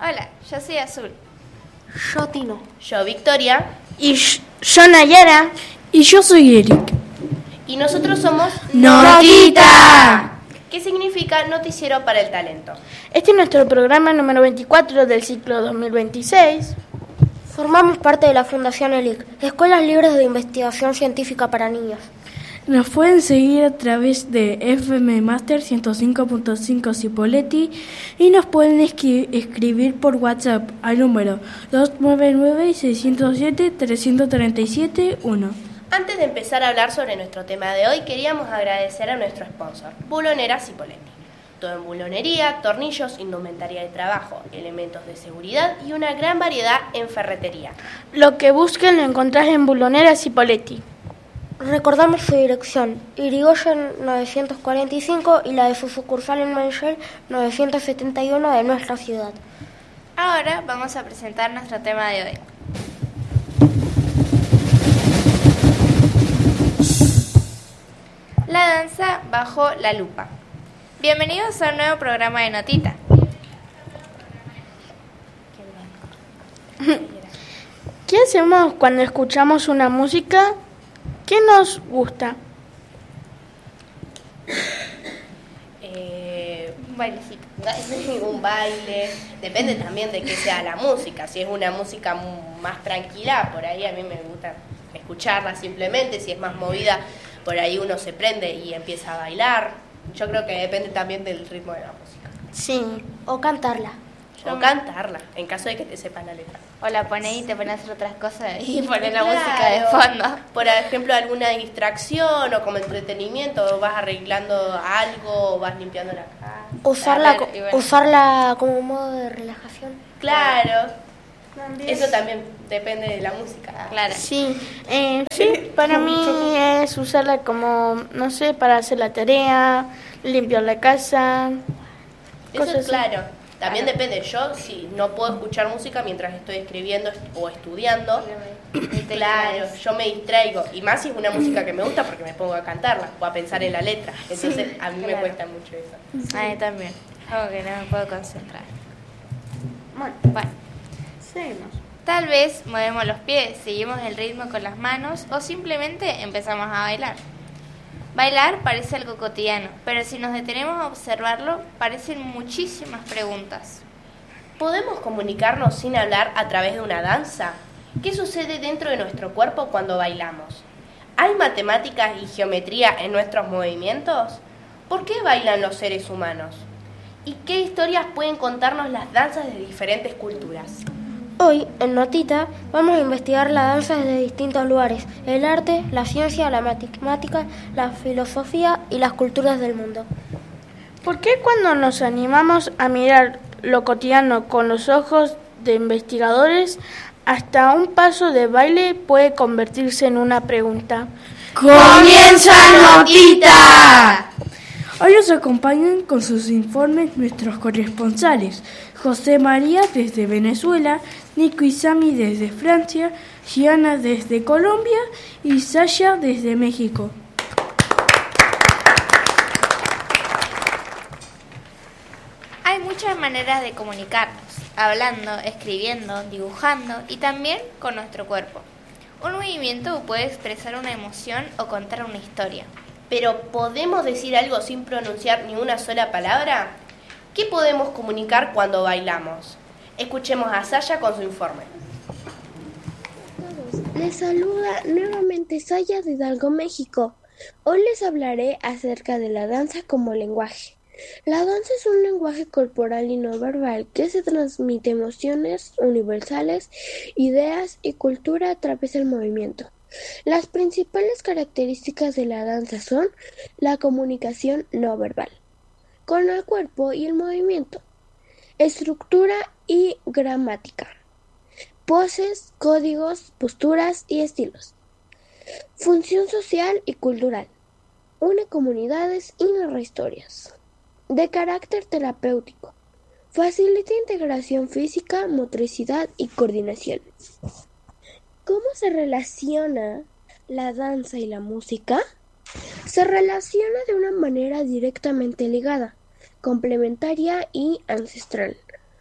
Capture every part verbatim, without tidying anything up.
Hola, yo soy Azul. Yo Tino. Yo Victoria. Y yo Nayara. Y yo soy Eric. Y nosotros somos Notita, que significa Noticiero para el Talento. Este es nuestro programa número veinticuatro del ciclo dos mil veintiséis. Formamos parte de la Fundación E L I C, Escuelas Libres de Investigación Científica para Niños. Nos pueden seguir a través de F M Master ciento cinco punto cinco Cipolletti y nos pueden escri- escribir por WhatsApp al número dos nueve nueve, seis cero siete, tres tres siete uno. Antes de empezar a hablar sobre nuestro tema de hoy, queríamos agradecer a nuestro sponsor, Bulonera Cipolletti. Todo en bulonería, tornillos, indumentaria de trabajo, elementos de seguridad y una gran variedad en ferretería. Lo que busquen lo encontrás en Bulonera Cipolletti. Recordamos su dirección, Irigoyen novecientos cuarenta y cinco y la de su sucursal en Manchel novecientos setenta y uno de nuestra ciudad. Ahora vamos a presentar nuestro tema de hoy. La danza bajo la lupa. Bienvenidos a un nuevo programa de Notita. ¿Qué hacemos cuando escuchamos una música? ¿Qué nos gusta? Eh, Un bailecito. un baile, depende también de qué sea la música. Si es una música más tranquila, por ahí a mí me gusta escucharla simplemente. Si es más movida, por ahí uno se prende y empieza a bailar. Yo creo que depende también del ritmo de la música. Sí, o cantarla. O cantarla, en caso de que te sepan la letra. O la pones y te pones a hacer otras cosas y pones la Claro. música de fondo. Por ejemplo, alguna distracción o como entretenimiento, o vas arreglando algo, o vas limpiando la casa. Usarla, Claro, co- y bueno. usarla como modo de relajación. Claro, eso también depende de la música. Claro. Sí, eh, sí, para mí es usarla como, no sé, para hacer la tarea, limpiar la casa, Eso cosas es así. claro. También depende, yo si no puedo escuchar música mientras estoy escribiendo o estudiando, claro, yo me distraigo. Y más si es una música que me gusta porque me pongo a cantarla o a pensar en la letra. Entonces a mí me claro. cuesta mucho eso. A mí también. Algo que no me puedo concentrar. Bueno, Bueno, seguimos. tal vez movemos los pies, seguimos el ritmo con las manos o simplemente empezamos a bailar. Bailar parece algo cotidiano, pero si nos detenemos a observarlo, parecen muchísimas preguntas. ¿Podemos comunicarnos sin hablar a través de una danza? ¿Qué sucede dentro de nuestro cuerpo cuando bailamos? ¿Hay matemáticas y geometría en nuestros movimientos? ¿Por qué bailan los seres humanos? ¿Y qué historias pueden contarnos las danzas de diferentes culturas? Hoy, en Notita, vamos a investigar la danza desde distintos lugares, el arte, la ciencia, la matemática, la filosofía y las culturas del mundo. ¿Por qué cuando nos animamos a mirar lo cotidiano con los ojos de investigadores, hasta un paso de baile puede convertirse en una pregunta? ¡Comienza Notita! Hoy nos acompañan con sus informes nuestros corresponsales, José María desde Venezuela, Nico y Sami desde Francia, Gianna desde Colombia y Sasha desde México. Hay muchas maneras de comunicarnos, hablando, escribiendo, dibujando y también con nuestro cuerpo. Un movimiento puede expresar una emoción o contar una historia. ¿Pero podemos decir algo sin pronunciar ni una sola palabra? ¿Qué podemos comunicar cuando bailamos? Escuchemos a Saya con su informe. Les saluda nuevamente Saya de Hidalgo, México. Hoy les hablaré acerca de la danza como lenguaje. La danza es un lenguaje corporal y no verbal que se transmite emociones universales, ideas y cultura a través del movimiento. Las principales características de la danza son la comunicación no verbal, con el cuerpo y el movimiento, estructura y gramática, poses, códigos, posturas y estilos, función social y cultural, une comunidades y narra historias, de carácter terapéutico, facilita integración física, motricidad y coordinación. ¿Cómo se relaciona la danza y la música? Se relaciona de una manera directamente ligada, complementaria y ancestral, unida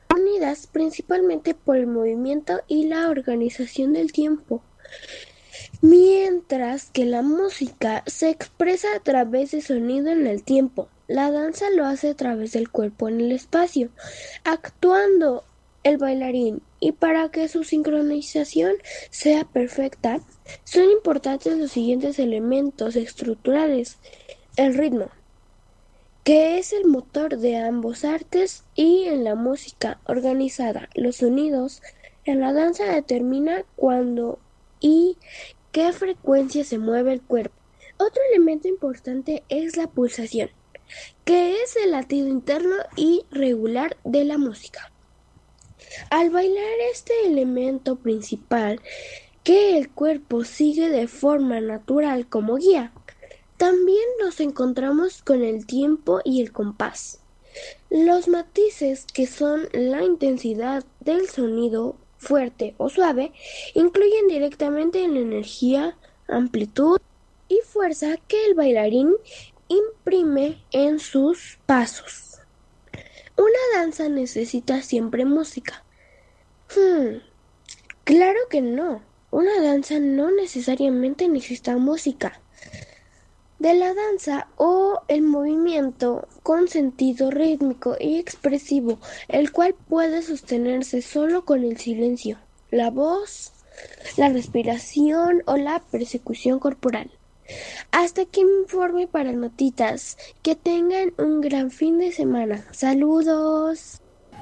definidas principalmente por el movimiento y la organización del tiempo, mientras que la música se expresa a través de sonido en el tiempo. La danza lo hace a través del cuerpo en el espacio, actuando el bailarín, y para que su sincronización sea perfecta, son importantes los siguientes elementos estructurales: el ritmo, que es el motor de ambos artes, y en la música organizada, los sonidos. En la danza determina cuándo y qué frecuencia se mueve el cuerpo. Otro elemento importante es la pulsación, que es el latido interno y regular de la música. Al bailar este elemento principal, que el cuerpo sigue de forma natural como guía, también nos encontramos con el tiempo y el compás. Los matices, que son la intensidad del sonido, fuerte o suave, influyen directamente en la energía, amplitud y fuerza que el bailarín imprime en sus pasos. ¿Una danza necesita siempre música? Hmm, claro que no. Una danza no necesariamente necesita música. De la danza o el movimiento con sentido rítmico y expresivo, el cual puede sostenerse solo con el silencio, la voz, la respiración o la persecución corporal. Hasta aquí mi informe para Notitas. Que tengan un gran fin de semana. ¡Saludos!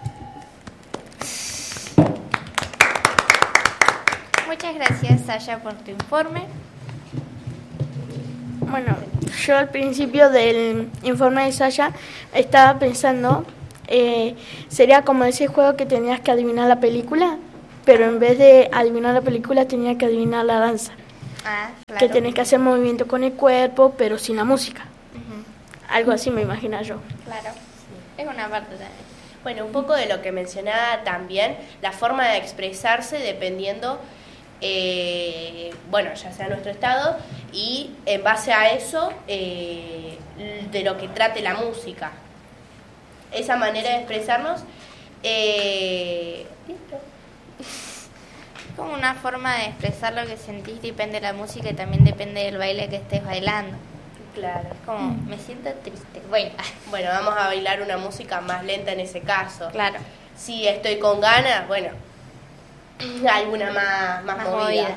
Muchas gracias, Sasha, por tu informe. Bueno, yo al principio del informe de Sasha estaba pensando, eh, sería como ese juego que tenías que adivinar la película, pero en vez de adivinar la película tenías que adivinar la danza. Ah, claro. Que tenés que hacer movimiento con el cuerpo, pero sin la música. Uh-huh. Algo así me imagino yo. Claro, sí. Es una parte también. Bueno, un poco de lo que mencionaba también, la forma de expresarse dependiendo, eh, bueno, ya sea nuestro estado, y en base a eso, eh, de lo que trate la música. Esa manera de expresarnos, eh, como una forma de expresar lo que sentís, depende de la música y también depende del baile que estés bailando. Claro. Es como, me siento triste. Bueno, bueno, vamos a bailar una música más lenta en ese caso. Claro. Si estoy con ganas, bueno, alguna más, más, más movida. movida.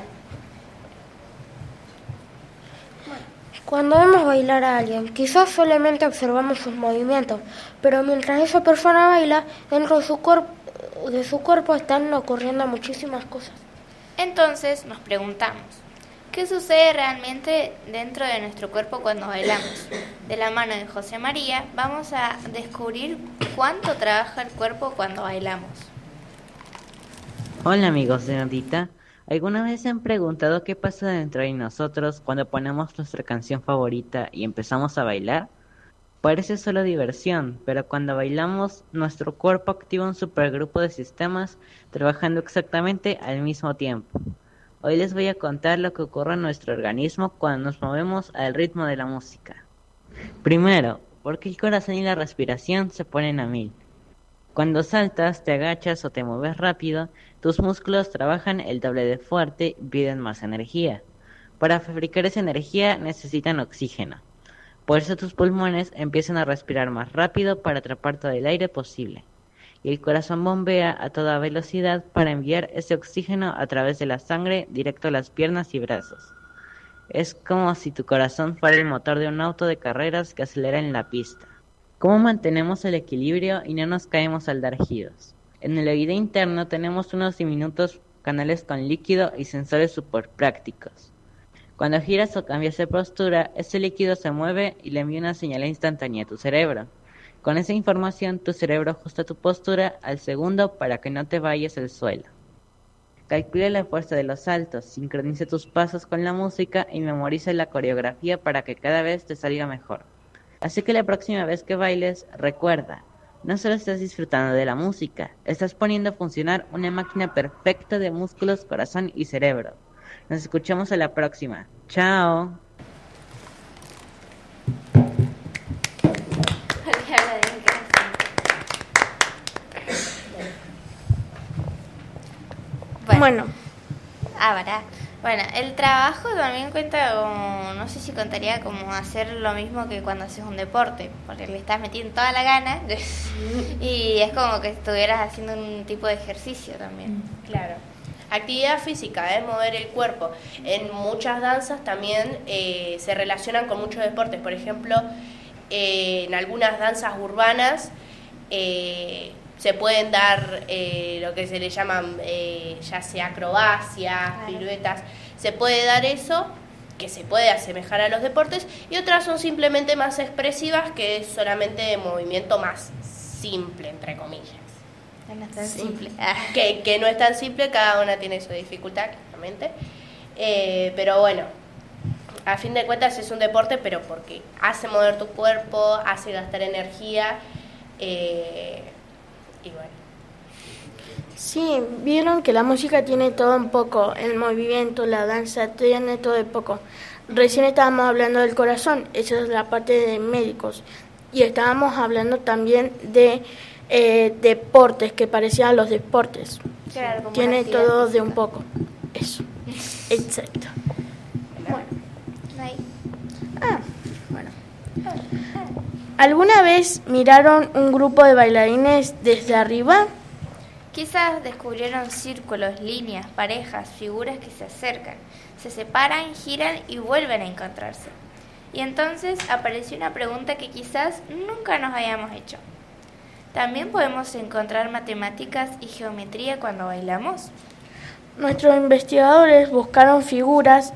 Cuando vemos bailar a alguien, quizás solamente observamos sus movimientos, pero mientras esa persona baila, dentro de su, cuerpo, de su cuerpo están ocurriendo muchísimas cosas. Entonces nos preguntamos, ¿qué sucede realmente dentro de nuestro cuerpo cuando bailamos? De la mano de José María vamos a descubrir cuánto trabaja el cuerpo cuando bailamos. Hola amigos de Notita. ¿Alguna vez se han preguntado qué pasa dentro de nosotros cuando ponemos nuestra canción favorita y empezamos a bailar? Parece solo diversión, pero cuando bailamos, nuestro cuerpo activa un supergrupo de sistemas trabajando exactamente al mismo tiempo. Hoy les voy a contar lo que ocurre en nuestro organismo cuando nos movemos al ritmo de la música. Primero, ¿por qué el corazón y la respiración se ponen a mil? Cuando saltas, te agachas o te mueves rápido, tus músculos trabajan el doble de fuerte y piden más energía. Para fabricar esa energía necesitan oxígeno. Por eso tus pulmones empiezan a respirar más rápido para atrapar todo el aire posible. Y el corazón bombea a toda velocidad para enviar ese oxígeno a través de la sangre directo a las piernas y brazos. Es como si tu corazón fuera el motor de un auto de carreras que acelera en la pista. ¿Cómo mantenemos el equilibrio y no nos caemos al dar giros? En el oído interno tenemos unos diminutos canales con líquido y sensores súper prácticos. Cuando giras o cambias de postura, ese líquido se mueve y le envía una señal instantánea a tu cerebro. Con esa información, tu cerebro ajusta tu postura al segundo para que no te vayas al suelo. Calcula la fuerza de los saltos, sincroniza tus pasos con la música y memoriza la coreografía para que cada vez te salga mejor. Así que la próxima vez que bailes, recuerda, no solo estás disfrutando de la música, estás poniendo a funcionar una máquina perfecta de músculos, corazón y cerebro. Nos escuchamos a la próxima. ¡Chao! Bueno. Ah, pará. Bueno, el trabajo también cuenta como, no sé si contaría como hacer lo mismo que cuando haces un deporte, porque le estás metiendo toda la gana y es como que estuvieras haciendo un tipo de ejercicio también. Claro. Actividad física, es mover el cuerpo. En muchas danzas también eh, se relacionan con muchos deportes. Por ejemplo, eh, en algunas danzas urbanas eh, se pueden dar eh, lo que se le llaman eh, ya sea acrobacias, claro. piruetas. Se puede dar eso, que se puede asemejar a los deportes, y otras son simplemente más expresivas, que es solamente de movimiento más simple, entre comillas. No es tan sí. simple. Que, que no es tan simple, cada una tiene su dificultad, claramente. Eh, pero bueno, a fin de cuentas es un deporte, pero porque hace mover tu cuerpo, hace gastar energía, eh, y bueno. Sí, vieron que la música tiene todo un poco, el movimiento, la danza, tiene todo un poco. Recién estábamos hablando del corazón, esa es la parte de médicos, y estábamos hablando también de eh, deportes, que parecían los deportes. Claro, como tiene una actividad todo física. de un poco, eso, exacto. Bueno. Ahí. Ah, bueno. ¿Alguna vez miraron un grupo de bailarines desde arriba? Quizás descubrieron círculos, líneas, parejas, figuras que se acercan, se separan, giran y vuelven a encontrarse. Y entonces apareció una pregunta que quizás nunca nos hayamos hecho. ¿También podemos encontrar matemáticas y geometría cuando bailamos? Nuestros investigadores buscaron figuras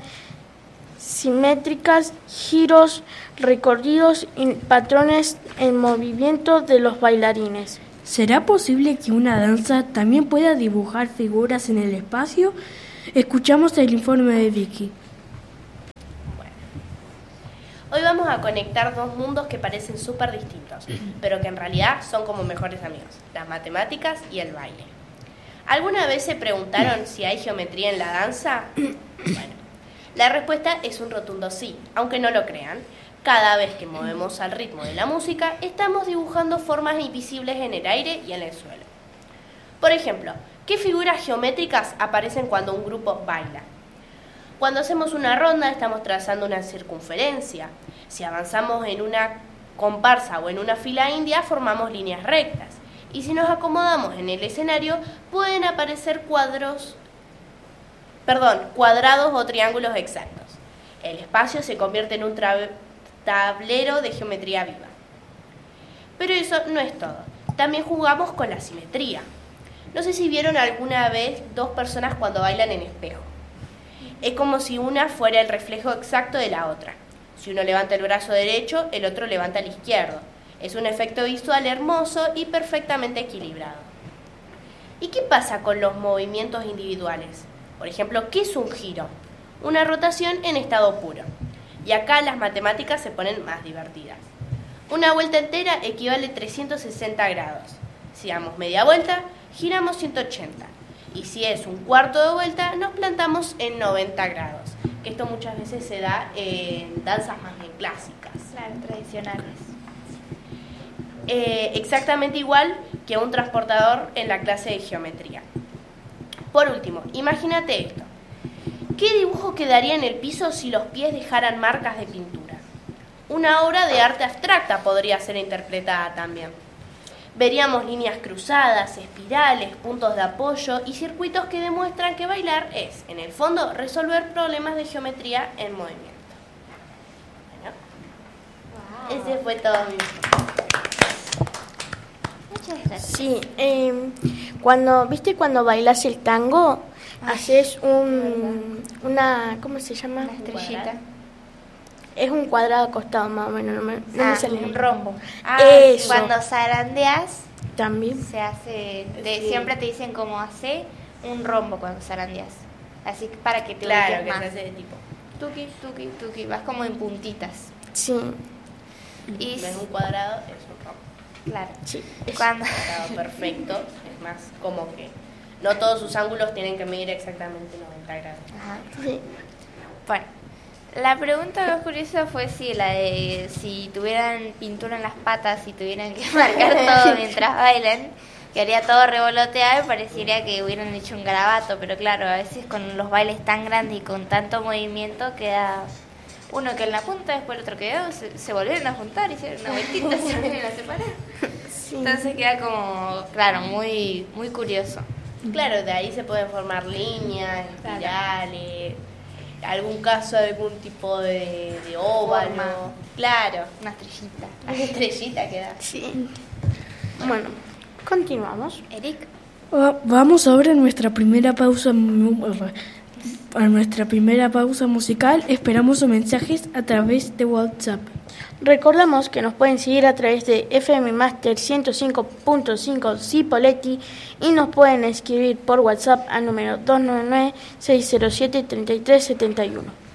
simétricas, giros, recorridos y patrones en movimiento de los bailarines. ¿Será posible que una danza también pueda dibujar figuras en el espacio? Escuchamos el informe de Vicky. Bueno. Hoy vamos a conectar dos mundos que parecen súper distintos, pero que en realidad son como mejores amigos, las matemáticas y el baile. ¿Alguna vez se preguntaron si hay geometría en la danza? Bueno, la respuesta es un rotundo sí, aunque no lo crean. Cada vez que movemos al ritmo de la música, estamos dibujando formas invisibles en el aire y en el suelo. Por ejemplo, ¿qué figuras geométricas aparecen cuando un grupo baila? Cuando hacemos una ronda, estamos trazando una circunferencia. Si avanzamos en una comparsa o en una fila india, formamos líneas rectas. Y si nos acomodamos en el escenario, pueden aparecer cuadros, perdón, cuadrados o triángulos exactos. El espacio se convierte en un tra- tablero de geometría viva. Pero eso no es todo. También jugamos con la simetría. No sé si vieron alguna vez dos personas cuando bailan en espejo. Es como si una fuera el reflejo exacto de la otra. Si uno levanta el brazo derecho, el otro levanta el izquierdo. Es un efecto visual hermoso y perfectamente equilibrado. ¿Y qué pasa con los movimientos individuales? Por ejemplo, ¿qué es un giro? Una rotación en estado puro. Y acá las matemáticas se ponen más divertidas. Una vuelta entera equivale a trescientos sesenta grados. Si damos media vuelta, giramos ciento ochenta. Y si es un cuarto de vuelta, nos plantamos en noventa grados. Que esto muchas veces se da en danzas más bien clásicas. Claro, tradicionales. Eh, exactamente igual que un transportador en la clase de geometría. Por último, imagínate esto. ¿Qué dibujo quedaría en el piso si los pies dejaran marcas de pintura? Una obra de arte abstracta podría ser interpretada también. Veríamos líneas cruzadas, espirales, puntos de apoyo y circuitos que demuestran que bailar es, en el fondo, resolver problemas de geometría en movimiento. Bueno, wow. Ese fue todo mi... Muchas gracias. Sí, eh, cuando, ¿viste cuando bailas el tango? Ay, haces un, una, ¿cómo se llama? Una estrellita. Es un cuadrado acostado más o menos, no me, no ah, me sale un rombo. Ah, eso. Cuando zarandeas, también se hace, te, sí. Siempre te dicen cómo hace un rombo cuando zarandeas. Así que para que te Claro, ubiques que más. se hace de tipo. Tuki, tuki, tuki, vas como en puntitas. Sí. Y No es un cuadrado, es un rombo. claro. Sí. Cuando Cuadrado perfecto, es más como que no todos sus ángulos tienen que medir exactamente noventa grados. Ajá. Sí. Bueno, la pregunta más curiosa fue si la de si tuvieran pintura en las patas, si tuvieran que marcar todo mientras bailan. quedaría todo revoloteado y parecería que hubieran hecho un garabato, pero claro, a veces con los bailes tan grandes y con tanto movimiento queda uno que en la punta, después el otro quedó, se, se volvieron a juntar, hicieron una vueltita, se volvieron a separar. Sí. Entonces queda como, claro, muy, muy curioso. Claro, de ahí se pueden formar líneas, espirales, algún caso de algún tipo de, de óvalo. Forma. Claro. Una estrellita. Una estrellita queda. Sí. Bueno, continuamos. Eric. Ah, Vamos ahora a nuestra primera pausa mu- a nuestra primera pausa musical. Esperamos sus mensajes a través de WhatsApp. Recordamos que nos pueden seguir a través de F M Master ciento cinco punto cinco Cipolletti y nos pueden escribir por WhatsApp al número dos nueve nueve, seis cero siete, tres tres siete uno.